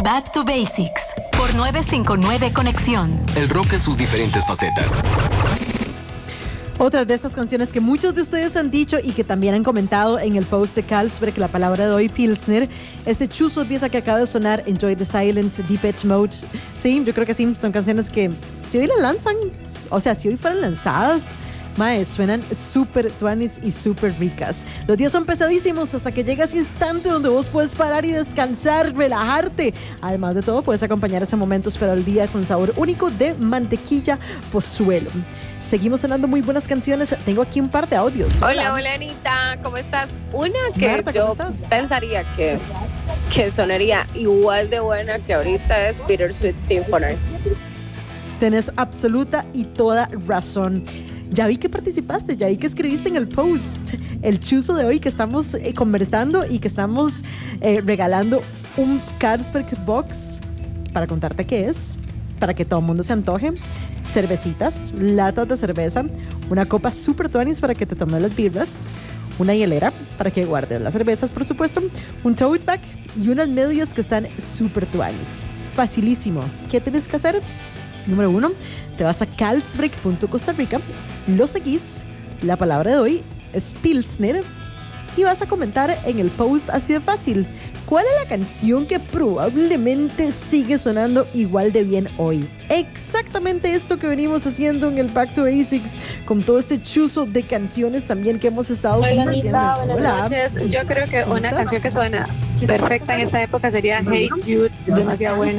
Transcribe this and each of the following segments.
Back to Basics por 959 Conexión. El rock en sus diferentes facetas. Otra de estas canciones que muchos de ustedes han dicho y que también han comentado en el post de Carlsberg, la palabra de hoy, Pilsner. Este chuzo pieza que acaba de sonar, Enjoy the Silence, Deep Edge Mode. Sí, yo creo que sí, son canciones que si hoy las lanzan, o sea, si hoy fueran lanzadas, mae, suenan súper tuanis y súper ricas. Los días son pesadísimos hasta que llega ese instante donde vos puedes parar y descansar, relajarte. Además de todo, puedes acompañar ese momento esperado del día con el sabor único de mantequilla Pozuelo. Seguimos sonando muy buenas canciones. Tengo aquí un par de audios. Hola, Anita, ¿cómo estás? Una que Marta, yo ¿cómo estás? pensaría que sonaría igual de buena que ahorita es Bittersweet Symphony. Tenés absoluta y toda razón. Ya vi que participaste, ya vi que escribiste en el post el chuzo de hoy que estamos conversando y que estamos regalando un Carlsberg Box para contarte qué es, para que todo el mundo se antoje. Cervecitas, latas de cerveza, una copa super tuanis para que te tomes las birras, una hielera para que guardes las cervezas, por supuesto, un tote bag y unas medias que están super tuanis. Facilísimo. ¿Qué tienes que hacer? Número 1, te vas a carlsberg.Costa Rica, lo seguís, la palabra de hoy es Pilsner y vas a comentar en el post así de fácil. ¿Cuál es la canción que probablemente sigue sonando igual de bien hoy? Exactamente esto que venimos haciendo en el Back to Basics, con todo este chuzo de canciones también que hemos estado Hola, compartiendo. Anita, buenas Hola. noches. Yo creo que ¿Cómo una estás? canción que suena perfecta en esta época sería Hey Jude, demasiado buena.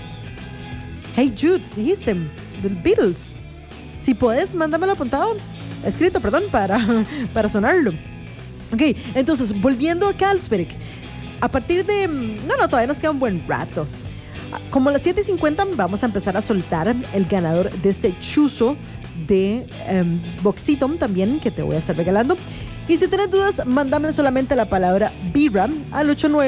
Hey Jude, dijiste, del Beatles. Si podés, mándamelo apuntado, escrito, perdón, para sonarlo. Ok, entonces, volviendo a Carlsberg. A partir de... No, todavía nos queda un buen rato. Como a las 7:50 vamos a empezar a soltar el ganador de este chuzo de boxito también, que te voy a estar regalando. Y si tienes dudas, mándame solamente la palabra birra al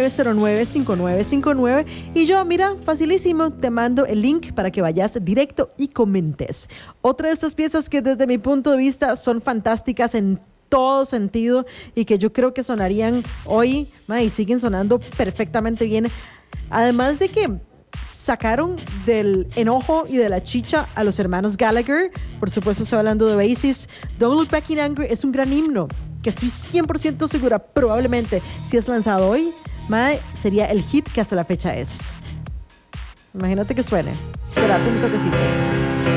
8909-5959 y yo, mira, facilísimo, te mando el link para que vayas directo y comentes. Otra de estas piezas que desde mi punto de vista son fantásticas en todo sentido y que yo creo que sonarían hoy y siguen sonando perfectamente bien. Además de que sacaron del enojo y de la chicha a los hermanos Gallagher. Por supuesto, estoy hablando de Oasis. Don't Look Back in Anger es un gran himno que estoy 100% segura, probablemente, si es lanzado hoy, sería el hit que hasta la fecha es. Imagínate que suene. Espérate un toquecito.